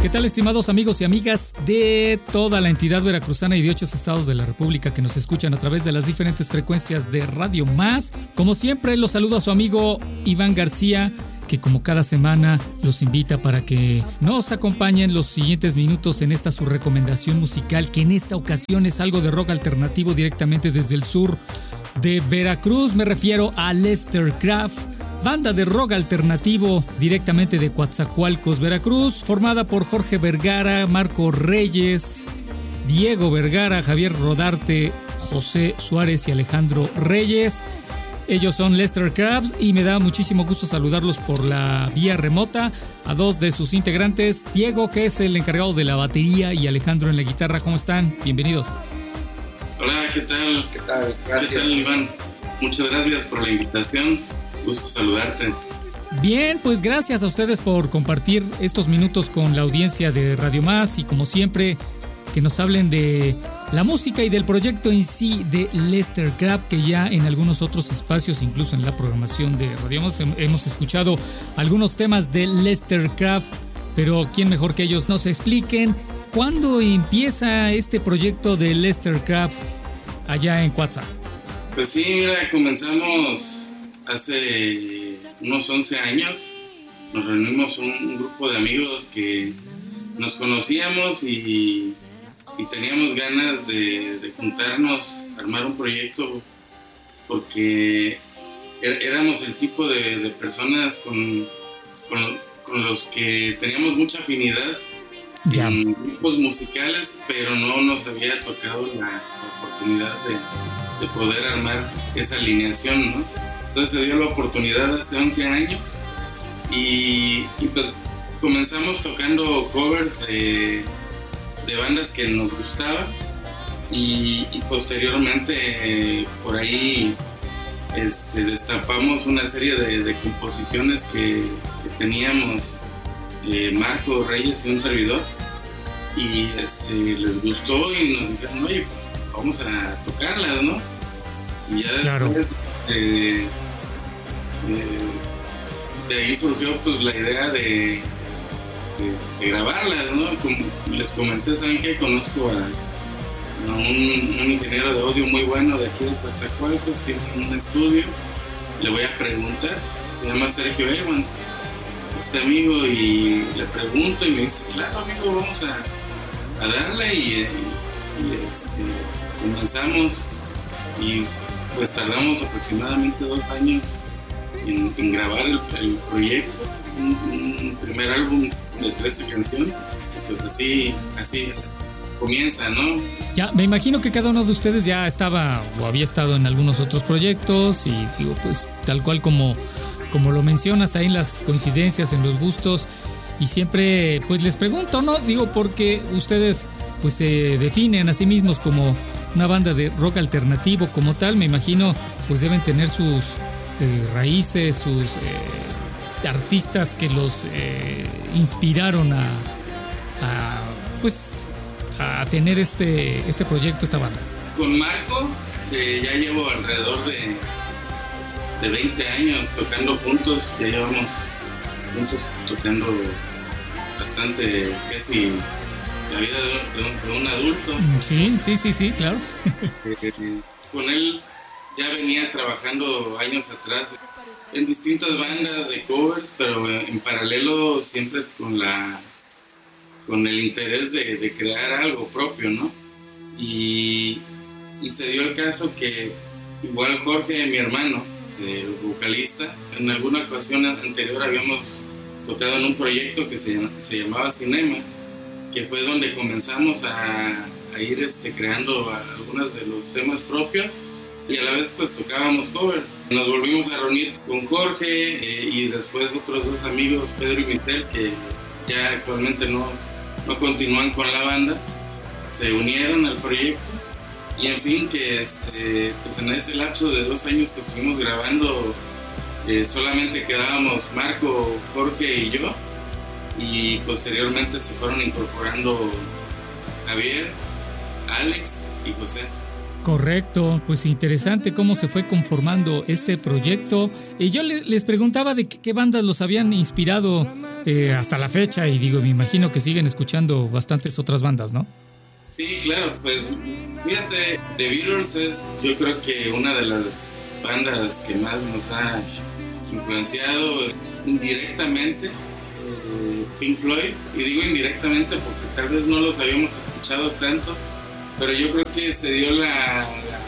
¿Qué tal, estimados amigos y amigas de toda la entidad veracruzana y de 8 estados de la República que nos escuchan a través de las diferentes frecuencias de Radio Más? Como siempre, los saludo a su amigo Iván García, que como cada semana los invita para que nos acompañen los siguientes minutos en esta su recomendación musical, que en esta ocasión es algo de rock alternativo directamente desde el sur de Veracruz. Me refiero a Lester Craft, banda de rock alternativo directamente de Coatzacoalcos, Veracruz, formada por Jorge Vergara, Marco Reyes, Diego Vergara, Javier Rodarte, José Suárez y Alejandro Reyes. Ellos son Lester Craft y me da muchísimo gusto saludarlos por la vía remota a dos de sus integrantes, Diego, que es el encargado de la batería, y Alejandro en la guitarra. ¿Cómo están? Bienvenidos. Hola, ¿qué tal? ¿Qué tal? Gracias. ¿Qué tal, Iván? Muchas gracias por la invitación. Gusto saludarte. Bien, pues gracias a ustedes por compartir estos minutos con la audiencia de Radio Más y, como siempre, que nos hablen de la música y del proyecto en sí de Lester Craft, que ya en algunos otros espacios, incluso en la programación de Radio Más, hemos escuchado algunos temas de Lester Craft, pero quién mejor que ellos nos expliquen cuándo empieza este proyecto de Lester Craft allá en Coatza. Pues sí, mira, comenzamos hace unos 11 años. Nos reunimos un grupo de amigos que nos conocíamos y teníamos ganas de juntarnos, armar un proyecto, porque éramos el tipo de personas con los que teníamos mucha afinidad en grupos musicales, pero no nos había tocado la oportunidad de poder armar esa alineación, ¿no? Entonces se dio la oportunidad hace 11 años y pues comenzamos tocando covers de bandas que nos gustaban y posteriormente por ahí destapamos una serie de composiciones que teníamos Marco Reyes y un servidor, y les gustó y nos dijeron, oye, vamos a tocarlas, ¿no? Y ya claro. Después de ahí surgió pues la idea de grabarlas, ¿no? Como les comenté, ¿saben qué? Conozco a un ingeniero de audio muy bueno de aquí de Coatzacoalcos, tiene un estudio, le voy a preguntar, se llama Sergio Evans, este amigo, y le pregunto y me dice, claro, amigo, vamos a darle, y comenzamos, y pues tardamos aproximadamente 2 años en grabar el proyecto, un primer álbum de 13 canciones, pues así comienza, ¿no? Ya, me imagino que cada uno de ustedes ya estaba o había estado en algunos otros proyectos, y digo, pues tal cual como lo mencionas ahí, en las coincidencias, en los gustos, y siempre pues les pregunto, ¿no? Digo, porque ustedes pues se definen a sí mismos como una banda de rock alternativo como tal. Me imagino pues deben tener sus raíces, sus artistas que los inspiraron a tener este proyecto, esta banda. Con Marco ya llevo alrededor de 20 años tocando juntos, ya llevamos juntos tocando bastante, casi la vida de un adulto. Sí, claro. Con él ya venía trabajando años atrás en distintas bandas de covers, pero en paralelo siempre con el interés de crear algo propio, ¿no? Y se dio el caso que igual Jorge, mi hermano, el vocalista, en alguna ocasión anterior habíamos tocado en un proyecto que se llamaba Cinema, que fue donde comenzamos a ir creando algunos de los temas propios, y a la vez pues tocábamos covers. Nos volvimos a reunir con Jorge y después otros 2 amigos, Pedro y Michel, que ya actualmente no continúan con la banda, se unieron al proyecto, y en fin, que pues en ese lapso de 2 años que estuvimos grabando, solamente quedábamos Marco, Jorge y yo, y posteriormente se fueron incorporando Javier, Alex y José. Correcto, pues interesante cómo se fue conformando este proyecto. Y yo les preguntaba de qué bandas los habían inspirado hasta la fecha, y digo, me imagino que siguen escuchando bastantes otras bandas, ¿no? Sí, claro, pues fíjate, The Beatles es, yo creo que una de las bandas que más nos ha influenciado indirectamente. Pink Floyd, y digo indirectamente porque tal vez no los habíamos escuchado tanto, pero yo creo que se dio la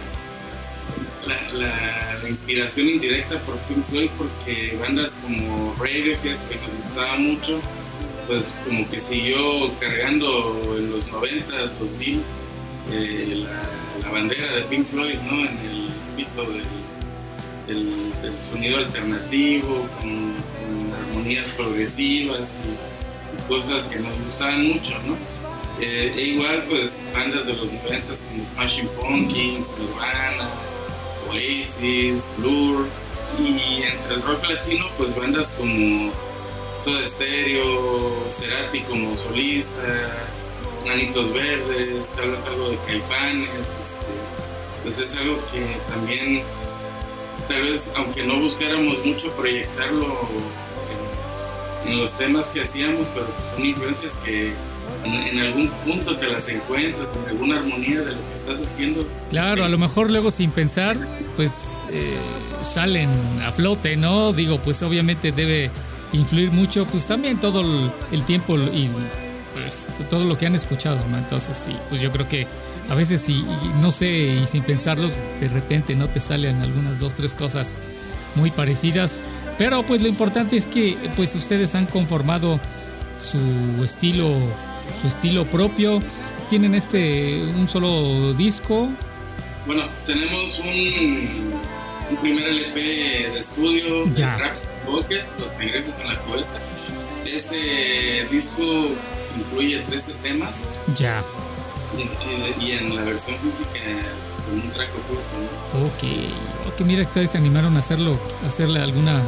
inspiración indirecta por Pink Floyd, porque bandas como Radiohead, que nos gustaba mucho, pues como que siguió cargando en los 90s, 2000 la bandera de Pink Floyd, ¿no? En el ámbito del sonido alternativo, con armonías progresivas y cosas que nos gustaban mucho, ¿no? E igual pues bandas de los 90s como Smashing Pumpkins, Nirvana, Oasis, Blur, y entre el rock latino pues bandas como Soda Stereo, Cerati como solista, Nanitos Verdes, tal vez algo de Caifanes, pues es algo que también tal vez, aunque no buscáramos mucho proyectarlo en los temas que hacíamos, pero son influencias que en algún punto te las encuentras, en alguna armonía de lo que estás haciendo. Claro, a lo mejor luego sin pensar, pues salen a flote, ¿no? Digo, pues obviamente debe influir mucho, pues también todo el tiempo y pues todo lo que han escuchado, ¿no? Entonces sí, pues yo creo que a veces y no sé, y sin pensarlo, de repente no te salen algunas 2-3 cosas muy parecidas, pero pues lo importante es que pues ustedes han conformado su estilo propio. Tienen un solo disco. Bueno, tenemos un primer LP de estudio, Raps Bucket, Los Cangrejos en la Cubeta. Ese disco incluye 13 temas. Ya. Y en la versión física con un track oculto, ¿no? Ok, mira que ustedes se animaron a hacerle alguna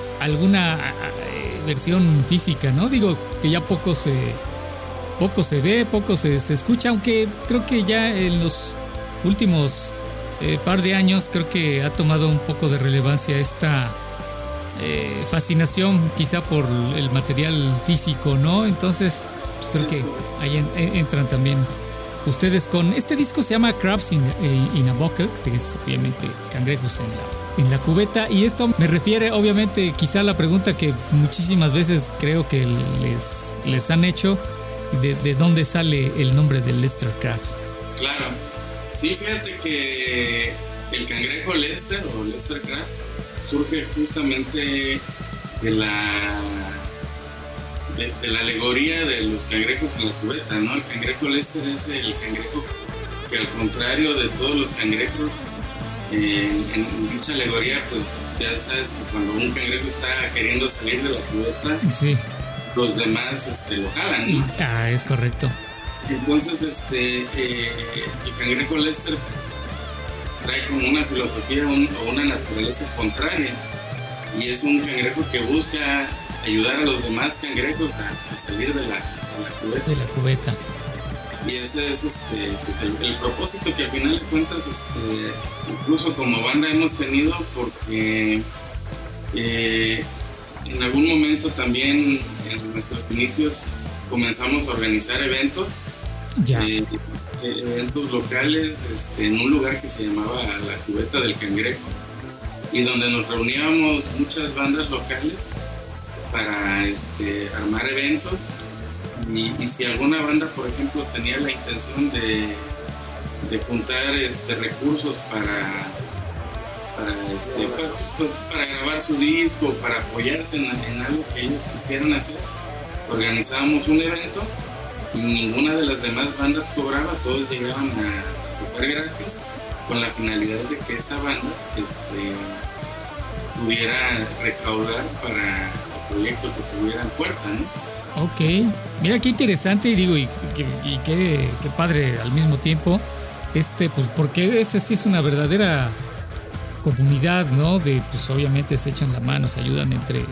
versión física, ¿no? Digo que ya poco se ve, poco se escucha, aunque creo que ya en los últimos par de años creo que ha tomado un poco de relevancia esta fascinación quizá por el material físico, ¿no? Entonces pues creo que ahí entran también ustedes con este disco. Se llama Crabs in a Bucket, que es obviamente cangrejos en la cubeta, y esto me refiere obviamente quizá a la pregunta que muchísimas veces creo que les han hecho, de dónde sale el nombre de Lester Crab. Claro, sí, fíjate que el cangrejo Lester o Lester Crab surge justamente de la alegoría de los cangrejos en la cubeta, ¿no? El cangrejo Lester es el cangrejo que, al contrario de todos los cangrejos, en dicha alegoría, pues ya sabes que cuando un cangrejo está queriendo salir de la cubeta, sí, los demás lo jalan, ¿no? Es correcto. Entonces el cangrejo Lester trae como una filosofía o una naturaleza contraria, y es un cangrejo que busca ayudar a los demás cangrejos a salir de la cubeta. De la cubeta. Y ese es pues el propósito que al final de cuentas incluso como banda hemos tenido, porque en algún momento también en nuestros inicios comenzamos a organizar eventos, eventos locales en un lugar que se llamaba La Cubeta del Cangrejo, y donde nos reuníamos muchas bandas locales para armar eventos, y si alguna banda, por ejemplo, tenía la intención de juntar recursos para grabar su disco, para apoyarse en algo que ellos quisieran hacer, organizábamos un evento y ninguna de las demás bandas cobraba, todos llegaban a tocar gratis, con la finalidad de que esa banda pudiera recaudar para el proyecto que tuviera en puerta, ¿no? Ok, mira qué interesante, y digo, y qué padre al mismo tiempo, pues porque sí es una verdadera comunidad, ¿no? Pues obviamente se echan la mano, se ayudan entre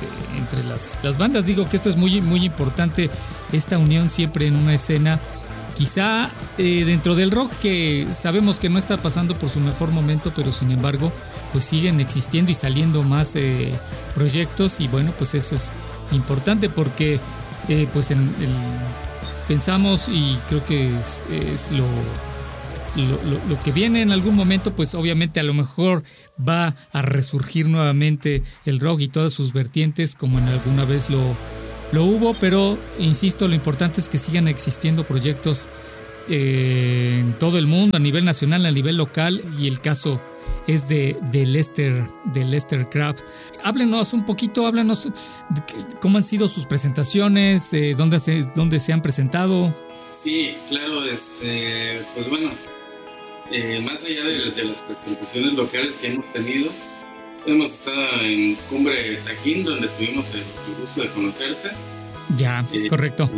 las bandas. Digo que esto es muy, muy importante, esta unión siempre en una escena, quizá dentro del rock, que sabemos que no está pasando por su mejor momento, pero sin embargo pues siguen existiendo y saliendo más proyectos, y bueno, pues eso es importante porque pues pensamos, y creo que es lo que viene en algún momento, pues obviamente a lo mejor va a resurgir nuevamente el rock y todas sus vertientes como en alguna vez lo hubo, pero insisto, lo importante es que sigan existiendo proyectos en todo el mundo, a nivel nacional, a nivel local, y el caso es de Lester Crafts. Háblanos un poquito, de cómo han sido sus presentaciones, dónde se han presentado. Sí, claro, pues bueno, más allá de las presentaciones locales que hemos tenido, hemos estado en Cumbre Tajín, donde tuvimos el gusto de conocerte. Ya, es correcto.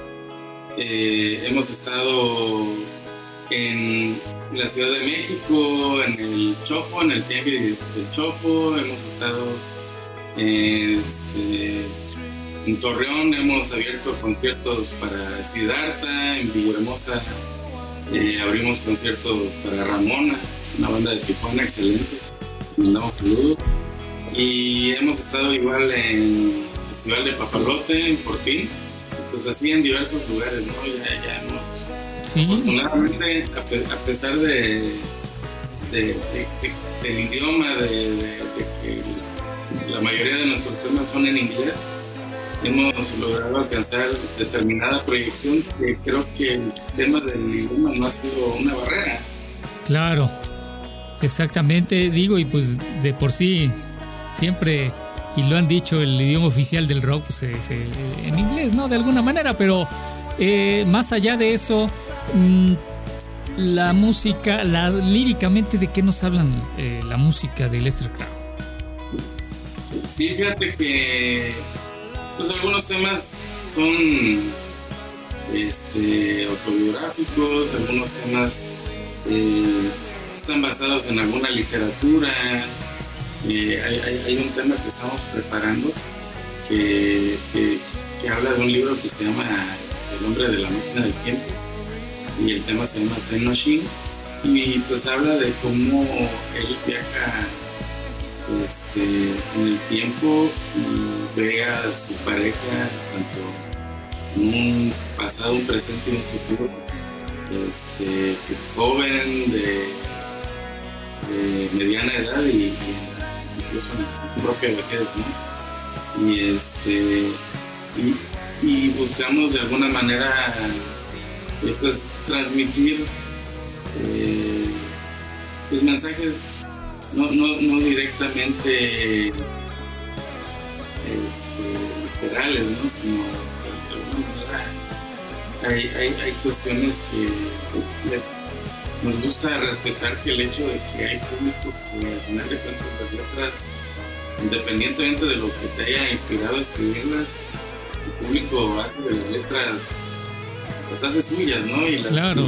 Hemos estado en la Ciudad de México, en el Chopo, en el Tianguis del Chopo. Hemos estado en Torreón, hemos abierto conciertos para Siddhartha. En Villahermosa abrimos conciertos para Ramona, una banda de Tijuana excelente. Mandamos saludos. Y hemos estado igual en el Festival de Papalote, en Fortín. Pues así en diversos lugares, ¿no? Ya hemos... Sí. Afortunadamente, a pesar del idioma, de que la mayoría de nuestros temas son en inglés, hemos logrado alcanzar determinada proyección, que creo que el tema del idioma no ha sido una barrera. Claro, exactamente, digo, y pues de por sí siempre, y lo han dicho, el idioma oficial del rock pues, en inglés, ¿no? De alguna manera, pero más allá de eso, la música, líricamente, ¿de qué nos hablan la música de Lester Crafts? Sí, fíjate que pues algunos temas son autobiográficos, algunos temas están basados en alguna literatura. Hay un tema que estamos preparando que habla de un libro que se llama El hombre de la máquina del tiempo, y el tema se llama Time Machine, y pues habla de cómo él viaja en el tiempo y ve a su pareja tanto en un pasado, un presente y un futuro, pues, joven, de mediana edad y incluso en su propia vejez, ¿no? Y buscamos de alguna manera pues transmitir pues, mensajes no directamente literales, ¿no? Sino de alguna manera hay cuestiones que nos gusta respetar, que el hecho de que hay público que al final de cuentas las letras, independientemente de lo que te haya inspirado a escribirlas, el público hace de las letras, las hace suyas, ¿no? Y las claro.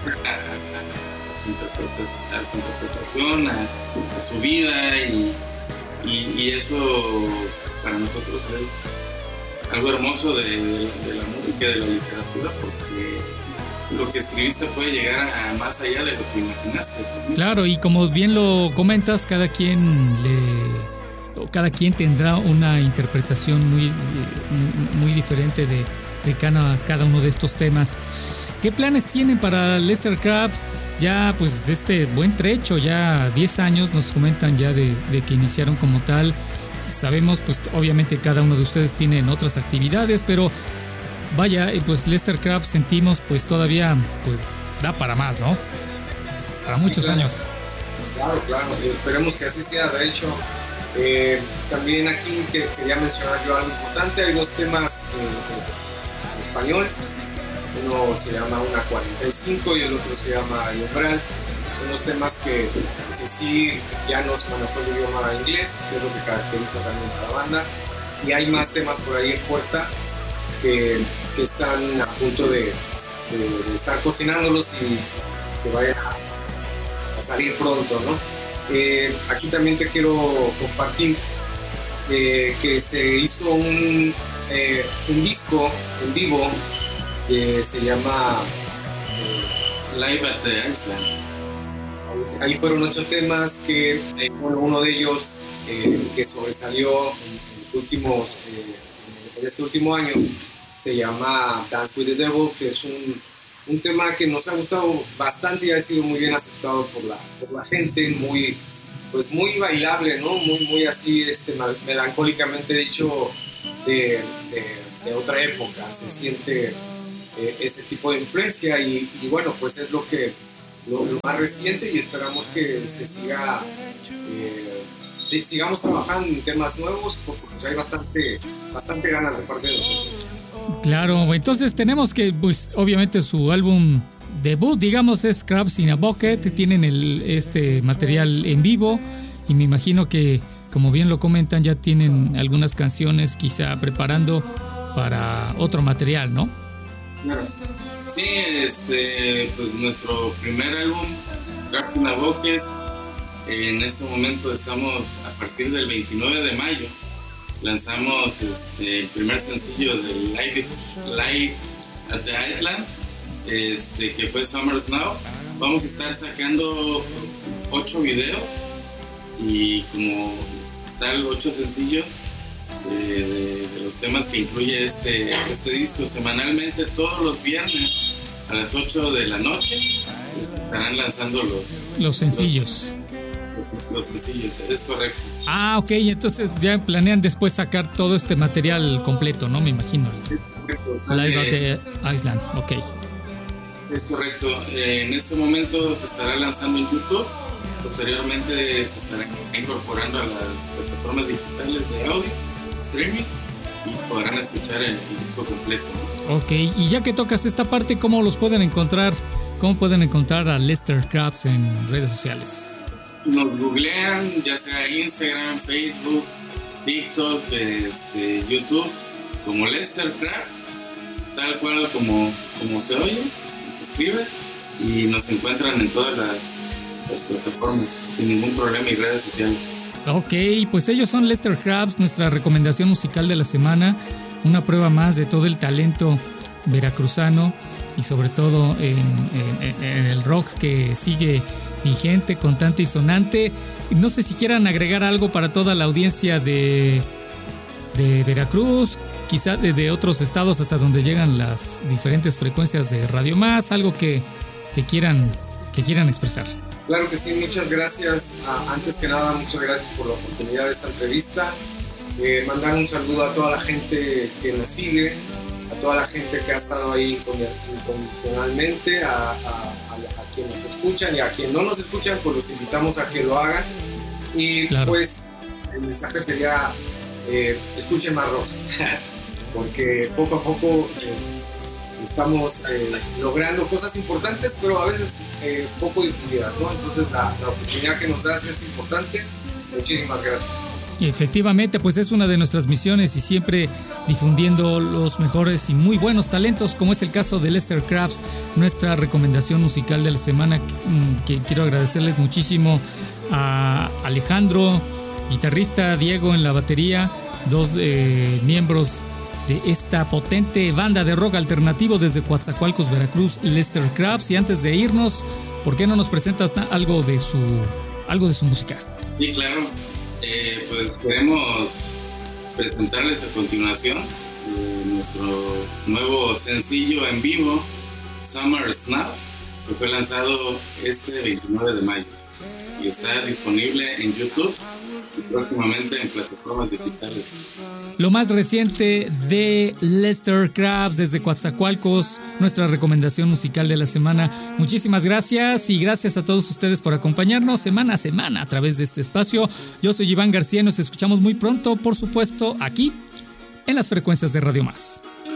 A su interpretación, a su vida, y eso para nosotros es algo hermoso de la música y de la literatura, porque lo que escribiste puede llegar a más allá de lo que imaginaste. Claro, y como bien lo comentas, cada quien tendrá una interpretación muy diferente de cada uno de estos temas. ¿Qué planes tienen para Lester Crafts? Ya pues de este buen trecho, ya 10 años nos comentan ya de que iniciaron como tal. Sabemos pues obviamente cada uno de ustedes tienen otras actividades, pero vaya, pues Lester Crafts sentimos pues todavía pues da para más, ¿no? Para muchos claro. Años. Claro, y esperemos que así sea. De hecho, también aquí quería mencionar yo algo importante. Hay dos temas en español. Uno se llama Una 45 y el otro se llama El Umbral. Son los temas que sí ya no se manejó el idioma inglés, que es lo que caracteriza también a la banda. Y hay más temas por ahí en puerta que están a punto de estar cocinándolos y que vayan a salir pronto, ¿no? Aquí también te quiero compartir que se hizo un disco en vivo que se llama Live at the Island. Ahí fueron 8 temas que, uno de ellos que sobresalió en este último año se llama Dance with the Devil, que es un tema que nos ha gustado bastante y ha sido muy bien aceptado por la gente, muy bailable, ¿no? Muy así, melancólicamente dicho, de otra época. Se siente ese tipo de influencia y bueno, pues es lo más reciente, y esperamos que sigamos trabajando en temas nuevos, porque pues hay bastante ganas de parte de nosotros. Claro, entonces tenemos que, pues obviamente su álbum debut, digamos, es Crabs in a Bucket. Tienen este material en vivo y me imagino que, como bien lo comentan, ya tienen algunas canciones quizá preparando para otro material, ¿no? Claro. Sí, pues nuestro primer álbum, Crabs in a Bucket, en este momento estamos a partir del 29 de mayo. Lanzamos el primer sencillo del Live at the Island, que fue Summer's Now. Vamos a estar sacando 8 videos y como tal 8 sencillos de los temas que incluye este disco. Semanalmente, todos los viernes a las 8 de la noche estarán lanzando los sencillos. Los sencillos, es correcto. Ah, ok, entonces ya planean después sacar todo este material completo, ¿no? Me imagino. Sí, correcto. Live at the Island, ok. Es correcto. En este momento se estará lanzando en YouTube. Posteriormente se estará incorporando a las plataformas digitales de audio, streaming, y podrán escuchar el disco completo. Ok, y ya que tocas esta parte, ¿cómo los pueden encontrar? ¿Cómo pueden encontrar a Lester Krabs en redes sociales? Nos googlean, ya sea Instagram, Facebook, TikTok, YouTube, como Lester Krabs, tal cual como se oye, se escribe, y nos encuentran en todas las plataformas sin ningún problema, y redes sociales. Ok, pues ellos son Lester Krabs, nuestra recomendación musical de la semana, una prueba más de todo el talento veracruzano y sobre todo en el rock que sigue vigente, constante y sonante. No sé si quieran agregar algo para toda la audiencia de Veracruz, quizá de otros estados hasta donde llegan las diferentes frecuencias de Radio Más, algo que quieran expresar. Claro que sí, muchas gracias. Antes que nada, muchas gracias por la oportunidad de esta entrevista. Mandar un saludo a toda la gente que nos sigue, a toda la gente que ha estado ahí incondicionalmente, a quienes nos escuchan, y a quienes no nos escuchan, pues los invitamos a que lo hagan. Y claro, pues el mensaje sería, escuchen más rock, porque poco a poco estamos logrando cosas importantes, pero a veces poco difundidas, ¿no? Entonces la oportunidad que nos das es importante. Muchísimas gracias. Efectivamente, pues es una de nuestras misiones, y siempre difundiendo los mejores y muy buenos talentos, como es el caso de Lester Krabs, nuestra recomendación musical de la semana. Que quiero agradecerles muchísimo a Alejandro, guitarrista, Diego en la batería, 2 miembros de esta potente banda de rock alternativo desde Coatzacoalcos, Veracruz, Lester Krabs. Y antes de irnos, ¿por qué no nos presentas algo de su música? Sí, claro. Pues queremos presentarles a continuación nuestro nuevo sencillo en vivo, Summer's Now, que fue lanzado este 29 de mayo y está disponible en YouTube y próximamente en plataformas digitales. Lo más reciente de Lester Krabs desde Coatzacoalcos, nuestra recomendación musical de la semana. Muchísimas gracias, y gracias a todos ustedes por acompañarnos semana a semana a través de este espacio. Yo soy Iván García y nos escuchamos muy pronto, por supuesto, aquí en las frecuencias de Radio Más.